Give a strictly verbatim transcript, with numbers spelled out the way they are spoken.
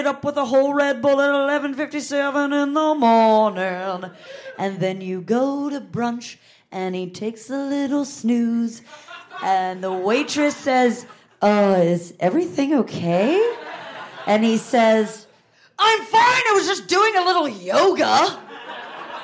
up with a whole Red Bull at eleven fifty-seven in the morning. And then you go to brunch, and he takes a little snooze. And the waitress says, uh, is everything okay? And he says, I'm fine, I was just doing a little yoga.